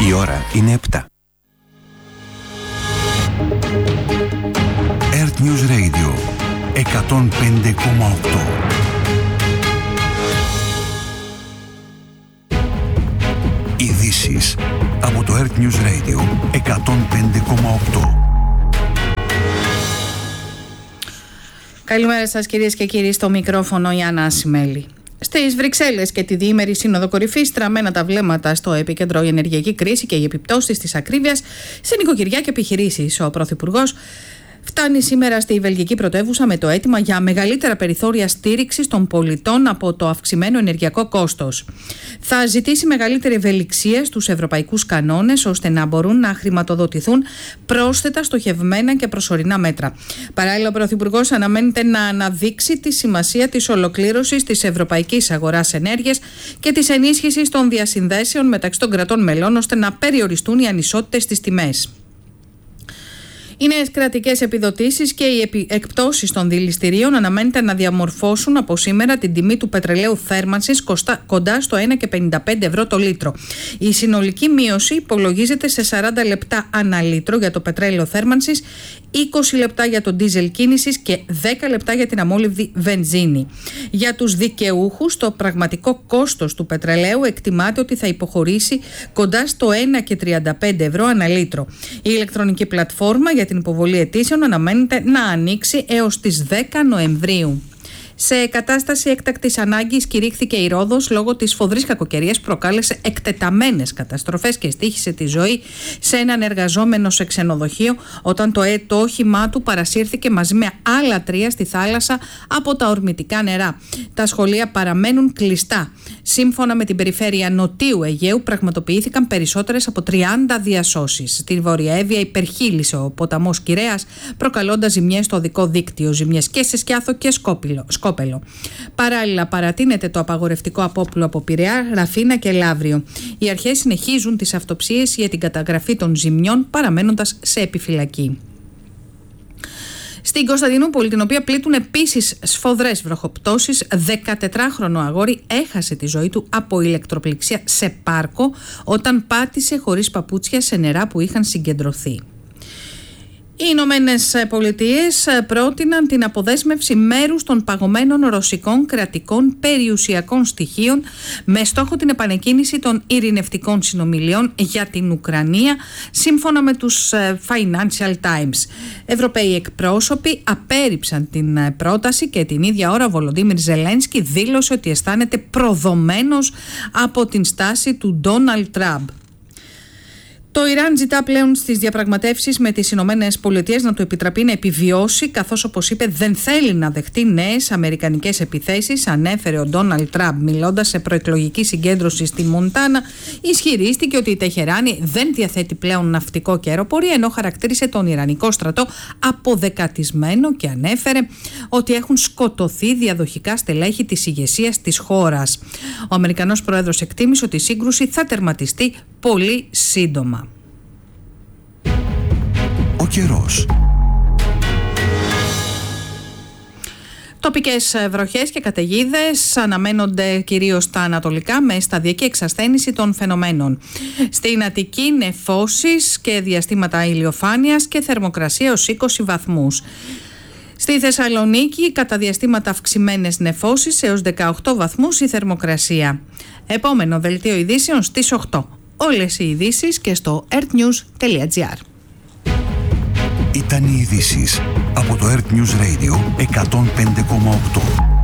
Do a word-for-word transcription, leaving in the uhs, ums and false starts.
Η ώρα είναι επτά. Earth News Radio εκατόν πέντε κόμμα οκτώ. Ειδήσεις από το Earth News Radio εκατόν πέντε κόμμα οκτώ. Καλημέρα σας κυρίες και κύριοι, στο μικρόφωνο η Άννα Ασημέλη. Στις Βρυξέλλες και τη διήμερη Σύνοδο Κορυφής, στραμμένα τα βλέμματα στο επίκεντρο η ενεργειακή κρίση και οι επιπτώσεις της ακρίβειας σε νοικοκυριά και επιχειρήσεις. Ο Πρωθυπουργός φτάνει σήμερα στη βελγική πρωτεύουσα με το αίτημα για μεγαλύτερα περιθώρια στήριξης των πολιτών από το αυξημένο ενεργειακό κόστος. Θα ζητήσει μεγαλύτερη ευελιξία στους ευρωπαϊκούς κανόνες ώστε να μπορούν να χρηματοδοτηθούν πρόσθετα στοχευμένα και προσωρινά μέτρα. Παράλληλα, ο Πρωθυπουργός αναμένεται να αναδείξει τη σημασία της ολοκλήρωσης της ευρωπαϊκής αγοράς ενέργειας και της ενίσχυσης των διασυνδέσεων μεταξύ των κρατών μελών ώστε να περιοριστούν οι ανισότητες στις τιμές. Οι νέες κρατικές επιδοτήσεις και οι εκπτώσεις των δηληστηρίων αναμένεται να διαμορφώσουν από σήμερα την τιμή του πετρελαίου θέρμανσης κοντά στο ένα κόμμα πενήντα πέντε ευρώ το λίτρο. Η συνολική μείωση υπολογίζεται σε σαράντα λεπτά ανά λίτρο για το πετρέλαιο θέρμανσης, είκοσι λεπτά για το ντίζελ κίνησης και δέκα λεπτά για την αμόλυβδη βενζίνη. Για τους δικαιούχους, το πραγματικό κόστος του πετρελαίου εκτιμάται ότι θα υποχωρήσει κοντά στο ένα κόμμα τριάντα πέντε ευρώ ανά λίτρο. Η ηλεκτρονική πλατφόρμα για την υποβολή αιτήσεων αναμένεται να ανοίξει έως τις δέκα Νοεμβρίου. Σε κατάσταση έκτακτης ανάγκης κηρύχθηκε η Ρόδος λόγω της σφοδρής κακοκαιρίας που προκάλεσε εκτεταμένες καταστροφές και στοίχησε τη ζωή σε έναν εργαζόμενο σε ξενοδοχείο όταν το, ε, το όχημά του παρασύρθηκε μαζί με άλλα τρία στη θάλασσα από τα ορμητικά νερά. Τα σχολεία παραμένουν κλειστά. Σύμφωνα με την περιφέρεια Νοτίου Αιγαίου πραγματοποιήθηκαν περισσότερες από τριάντα διασώσεις. Στη Βόρεια Εύβοια υπερχείλησε ο ποταμός Κυρέας προκαλώντας ζημιές στο οδικό δίκτυο, ζημιές και σε Σκιάθο και Σκόπιλο. Σκόπελο. Παράλληλα, παρατείνεται το απαγορευτικό απόπλου από Πειραιά, Ραφίνα και Λαύριο. Οι αρχές συνεχίζουν τις αυτοψίες για την καταγραφή των ζημιών, παραμένοντας σε επιφυλακή. Στην Κωνσταντινούπολη, την οποία πλήττουν επίσης σφοδρές βροχοπτώσεις, δεκατετράχρονο αγόρι έχασε τη ζωή του από ηλεκτροπληξία σε πάρκο όταν πάτησε χωρίς παπούτσια σε νερά που είχαν συγκεντρωθεί. Οι Ηνωμένες Πολιτείες πρότειναν την αποδέσμευση μέρους των παγωμένων ρωσικών κρατικών περιουσιακών στοιχείων με στόχο την επανεκκίνηση των ειρηνευτικών συνομιλιών για την Ουκρανία, σύμφωνα με τους Financial Times. Ευρωπαίοι εκπρόσωποι απέρριψαν την πρόταση και την ίδια ώρα ο Βολοντίμιρ Ζελένσκι δήλωσε ότι αισθάνεται προδομένος από την στάση του Ντόναλντ Τραμπ. Το Ιράν ζητά πλέον στις διαπραγματεύσεις με τις Ηνωμένες Πολιτείες να του επιτραπεί να επιβιώσει, καθώς, όπως είπε, δεν θέλει να δεχτεί νέες αμερικανικές επιθέσεις, ανέφερε ο Ντόναλντ Τραμπ μιλώντας σε προεκλογική συγκέντρωση στη Μοντάνα. Ισχυρίστηκε ότι η Τεχεράνη δεν διαθέτει πλέον ναυτικό και αεροπορία, ενώ χαρακτήρισε τον Ιρανικό στρατό αποδεκατισμένο και ανέφερε ότι έχουν σκοτωθεί διαδοχικά στελέχη της ηγεσίας της χώρας. Ο Αμερικανός Πρόεδρος εκτίμησε ότι η σύγκρουση θα τερματιστεί πολύ σύντομα. Ο καιρός. Τοπικές βροχές και καταιγίδες αναμένονται κυρίως στα ανατολικά με σταδιακή εξασθένηση των φαινομένων. Στην Αττική νεφώσεις και διαστήματα ηλιοφάνειας και θερμοκρασία ως είκοσι βαθμούς. Στη Θεσσαλονίκη κατά διαστήματα αυξημένες νεφώσεις έως δεκαοκτώ βαθμούς η θερμοκρασία. Επόμενο δελτίο ειδήσεων στις οκτώ. Όλες οι ειδήσεις και στο earthnews τελεία gr. Ήταν οι ειδήσεις από το Earth News Radio εκατόν πέντε κόμμα οκτώ.